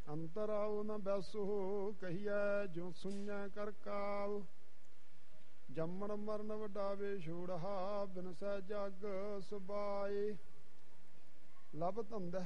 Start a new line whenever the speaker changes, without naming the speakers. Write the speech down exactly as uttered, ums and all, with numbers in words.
ਅੰਤਰ ਆਉ ਨ ਬੈਸੋ ਕਹੀਐ ਜੋ ਸੁਣੈ ਕਰ ਕਾਲ। ਜੰਮਣ ਮਰਨ ਵਡਾਵੇ ਛੋੜਹਾ ਬਿਨਸੈ ਜਗ ਸੁਬਾਏ। ਲਬ ਧੰਦੈ